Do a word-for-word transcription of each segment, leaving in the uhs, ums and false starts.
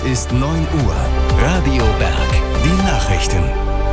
ist neun Uhr. Radio Berg. Die Nachrichten.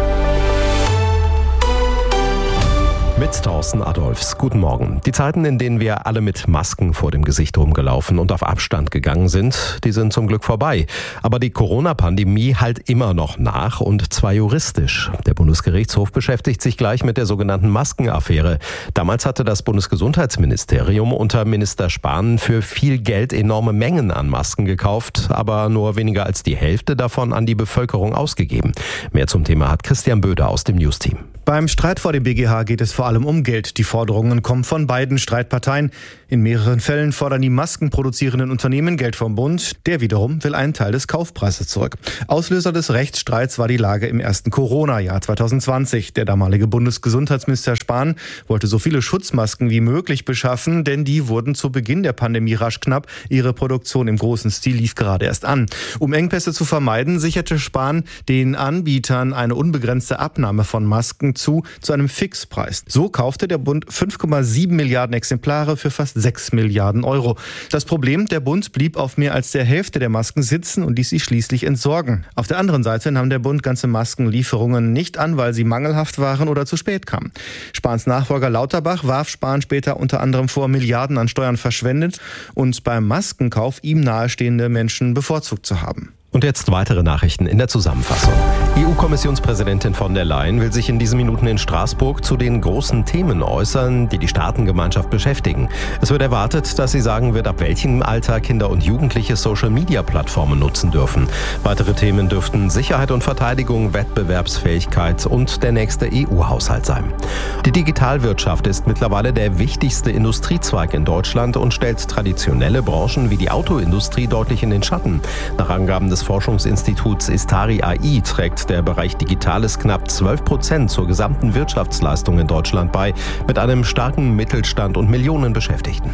Mit Thorsten Adolfs. Guten Morgen. Die Zeiten, in denen wir alle mit Masken vor dem Gesicht rumgelaufen und auf Abstand gegangen sind, die sind zum Glück vorbei. Aber die Corona-Pandemie halt immer noch nach, und zwar juristisch. Der Bundesgerichtshof beschäftigt sich gleich mit der sogenannten Maskenaffäre. Damals hatte das Bundesgesundheitsministerium unter Minister Spahn für viel Geld enorme Mengen an Masken gekauft, aber nur weniger als die Hälfte davon an die Bevölkerung ausgegeben. Mehr zum Thema hat Christian Böder aus dem News-Team. Beim Streit vor dem B G H geht es vor allem um Geld. Die Forderungen kommen von beiden Streitparteien. In mehreren Fällen fordern die maskenproduzierenden Unternehmen Geld vom Bund. Der wiederum will einen Teil des Kaufpreises zurück. Auslöser des Rechtsstreits war die Lage im ersten Corona-Jahr zwanzig zwanzig. Der damalige Bundesgesundheitsminister Spahn wollte so viele Schutzmasken wie möglich beschaffen, denn die wurden zu Beginn der Pandemie rasch knapp. Ihre Produktion im großen Stil lief gerade erst an. Um Engpässe zu vermeiden, sicherte Spahn den Anbietern eine unbegrenzte Abnahme von Masken zu, zu einem Fixpreis. So kaufte der Bund fünf Komma sieben Milliarden Exemplare für fast sechs Milliarden Euro. Das Problem, der Bund blieb auf mehr als der Hälfte der Masken sitzen und ließ sie schließlich entsorgen. Auf der anderen Seite nahm der Bund ganze Maskenlieferungen nicht an, weil sie mangelhaft waren oder zu spät kamen. Spahns Nachfolger Lauterbach warf Spahn später unter anderem vor, Milliarden an Steuern verschwendet und beim Maskenkauf ihm nahestehende Menschen bevorzugt zu haben. Und jetzt weitere Nachrichten in der Zusammenfassung. E U-Kommissionspräsidentin von der Leyen will sich in diesen Minuten in Straßburg zu den großen Themen äußern, die die Staatengemeinschaft beschäftigen. Es wird erwartet, dass sie sagen wird, ab welchem Alter Kinder und Jugendliche Social-Media-Plattformen nutzen dürfen. Weitere Themen dürften Sicherheit und Verteidigung, Wettbewerbsfähigkeit und der nächste E U-Haushalt sein. Die Digitalwirtschaft ist mittlerweile der wichtigste Industriezweig in Deutschland und stellt traditionelle Branchen wie die Autoindustrie deutlich in den Schatten. Nach Angaben des Forschungsinstituts Istari A I trägt der Bereich Digitales knapp zwölf Prozent zur gesamten Wirtschaftsleistung in Deutschland bei, mit einem starken Mittelstand und Millionen Beschäftigten.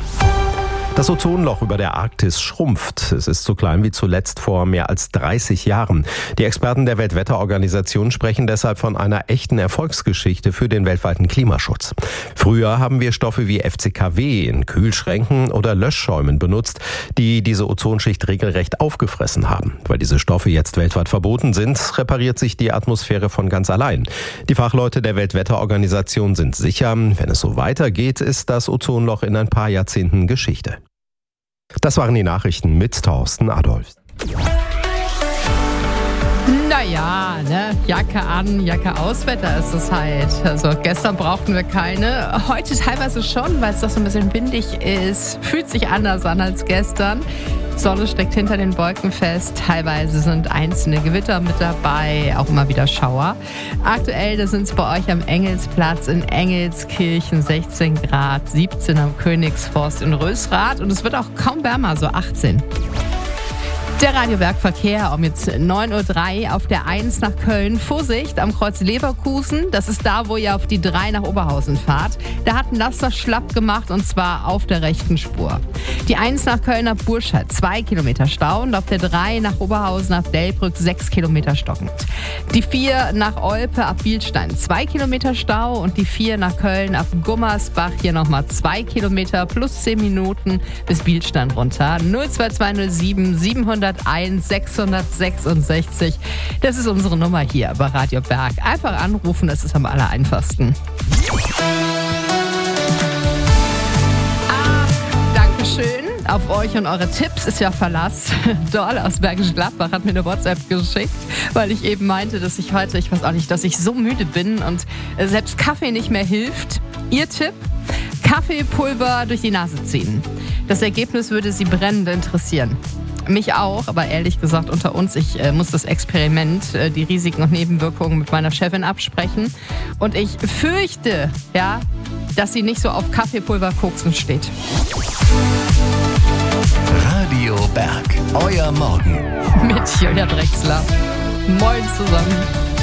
Das Ozonloch über der Arktis schrumpft. Es ist so klein wie zuletzt vor mehr als dreißig Jahren. Die Experten der Weltwetterorganisation sprechen deshalb von einer echten Erfolgsgeschichte für den weltweiten Klimaschutz. Früher haben wir Stoffe wie F C K W in Kühlschränken oder Löschschäumen benutzt, die diese Ozonschicht regelrecht aufgefressen haben. Weil diese Stoffe jetzt weltweit verboten sind, repariert sich die Atmosphäre von ganz allein. Die Fachleute der Weltwetterorganisation sind sicher, wenn es so weitergeht, ist das Ozonloch in ein paar Jahrzehnten Geschichte. Das waren die Nachrichten mit Thorsten Adolfs. Naja, ne? Jacke an, Jacke aus, Wetter ist es halt. Also gestern brauchten wir keine, heute teilweise schon, weil es doch so ein bisschen windig ist. Fühlt sich anders an als gestern. Sonne steckt hinter den Wolken fest. Teilweise sind einzelne Gewitter mit dabei, auch immer wieder Schauer. Aktuell sind es bei euch am Engelsplatz in Engelskirchen sechzehn Grad, siebzehn am Königsforst in Rösrath und es wird auch kaum wärmer, so achtzehn. Der Radiobergverkehr um jetzt neun Uhr drei auf der eins nach Köln. Vorsicht am Kreuz Leverkusen. Das ist da, wo ihr auf die drei nach Oberhausen fahrt. Da hat ein Laster schlapp gemacht und zwar auf der rechten Spur. Die eins nach Köln ab Burscheid, zwei Kilometer Stau und auf der drei nach Oberhausen ab Delbrück, sechs Kilometer stockend. Die vier nach Olpe ab Bielstein, zwei Kilometer Stau und die vier nach Köln ab Gummersbach, hier nochmal zwei Kilometer plus zehn Minuten bis Bielstein runter. null zwei zwei null sieben siebenhunderteins sechshundertsechsundsechzig. Das ist unsere Nummer hier bei Radio Berg. Einfach anrufen, das ist am aller einfachsten. Ah, Dankeschön. Auf euch und eure Tipps ist ja Verlass. Doll aus Bergisch Gladbach hat mir eine WhatsApp geschickt, weil ich eben meinte, dass ich heute, ich weiß auch nicht, dass ich so müde bin und selbst Kaffee nicht mehr hilft. Ihr Tipp? Kaffeepulver durch die Nase ziehen. Das Ergebnis würde Sie brennend interessieren. Mich auch, aber ehrlich gesagt unter uns, ich äh, muss das Experiment, äh, die Risiken und Nebenwirkungen mit meiner Chefin absprechen. Und ich fürchte, ja, dass sie nicht so auf Kaffeepulver koksen steht. Radio Berg, euer Morgen. Mit Julia Drechsler. Moin zusammen.